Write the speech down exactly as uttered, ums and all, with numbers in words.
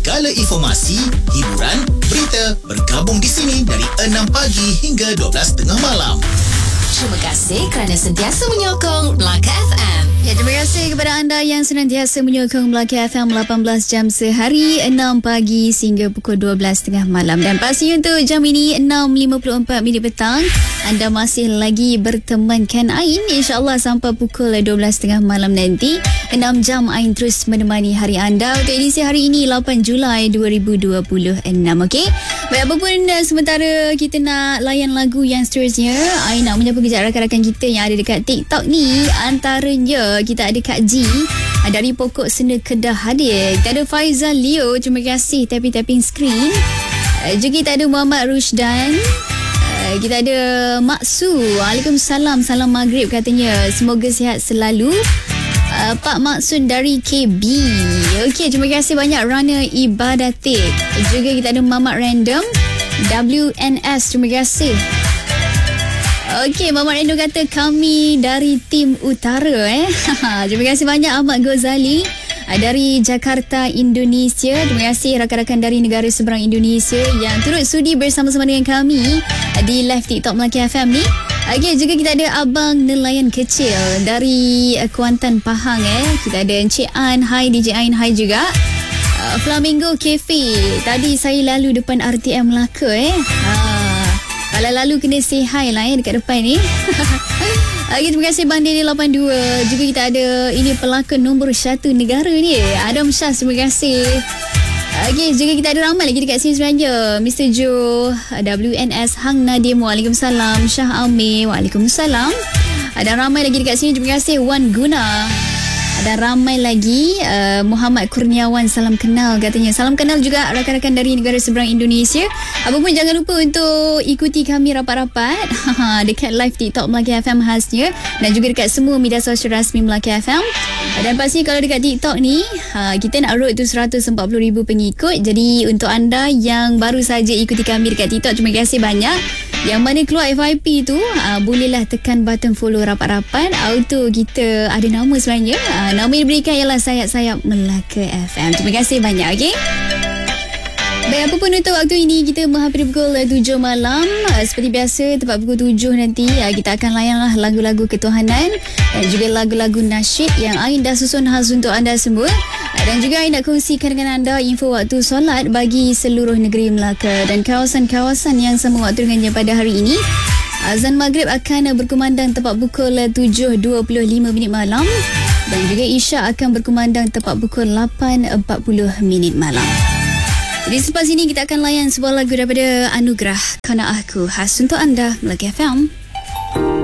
Segala informasi, hiburan, berita bergabung di sini dari enam pagi hingga dua belas tengah malam. Terima kasih kerana sentiasa menyokong Melaka F M. Ya, terima kasih kepada anda yang senantiasa menyokong Melaka F M lapan belas jam sehari, enam pagi sehingga pukul dua belas tengah malam. Dan pastinya untuk jam ini enam lima puluh empat minit petang, anda masih lagi bertemankan Ain, insya-Allah sampai pukul dua belas tengah malam nanti. enam jam Ain terus menemani hari anda untuk edisi hari ini lapan Julai dua ribu dua puluh enam. Okey. Baik, apapun sementara kita nak layan lagu yang seterusnya, Ain nak menyapa kejap rakan-rakan kita yang ada dekat TikTok ni. Antaranya kita ada Kak G dari Pokok Senda Kedah hadir. Kita ada Faizal Leo, terima kasih tapping-tapping screen. Juga kita ada Muhammad Rushdan. Kita ada Maksu, Waalaikumsalam, salam maghrib katanya. Semoga sihat selalu. Uh, Pak Maksud dari K B. Okey, terima kasih banyak Rana Ibadatik. Juga kita ada Mamat Random W N S, terima kasih. Okey, Mamat Random kata kami dari tim utara eh. Terima kasih banyak Ahmad Ghazali dari Jakarta, Indonesia. Terima kasih rakan-rakan dari negara seberang Indonesia yang turut sudi bersama-sama dengan kami di live TikTok Melaka F M ni. Okey, juga kita ada Abang Nelayan Kecil dari Kuantan, Pahang eh. Kita ada Encik An, hai D J Ain, hai juga. Uh, Flamingo Cafe. Tadi saya lalu depan R T M Melaka eh. Ha, kalau lalu kena say hi lah eh dekat depan ni. Okay, terima kasih Bang Dede lapan dua. Juga kita ada ini pelakon nombor satu negara ni, Adam Shah, terima kasih. Okay, juga kita ada ramai lagi dekat sini sebenarnya. Mister Joe, W N S Hang Nadim, Waalaikumsalam. Syah Amir, Waalaikumsalam. Ada ramai lagi dekat sini, terima kasih. Wan Guna. Ada ramai lagi. uh, Muhammad Kurniawan, salam kenal katanya. Salam kenal juga rakan-rakan dari negara seberang Indonesia. Apa pun jangan lupa untuk ikuti kami rapat-rapat dekat live TikTok Melaka F M khasnya, dan juga dekat semua media sosial rasmi Melaka F M. Dan pasti kalau dekat TikTok ni, kita nak road tu seratus empat puluh ribu pengikut. Jadi untuk anda yang baru saja ikuti kami dekat TikTok, terima kasih banyak. Yang mana keluar F Y P tu, uh, bolehlah tekan button follow rapat-rapat. Auto kita ada nama sebenarnya. Uh, nama yang diberikan ialah Sayap-Sayap Melaka F M. Terima kasih banyak, okey? Baik, apa pun untuk waktu ini kita menghampiri pukul tujuh malam. Uh, seperti biasa, tepat pukul tujuh nanti uh, kita akan layanlah lagu-lagu ketuhanan dan juga lagu-lagu nasyid yang Ain dah susun khas untuk anda semua. Uh, dan juga Ain nak kongsikan dengan anda info waktu solat bagi seluruh negeri Melaka dan kawasan-kawasan yang sama waktu dengannya pada hari ini. Azan Maghrib akan berkumandang tepat pukul tujuh dua puluh lima minit malam dan juga Isyak akan berkumandang tepat pukul lapan empat puluh minit malam. Jadi selepas ini kita akan layan sebuah lagu daripada Anugerah, Kau Nak Aku, khas untuk anda Melaka F M.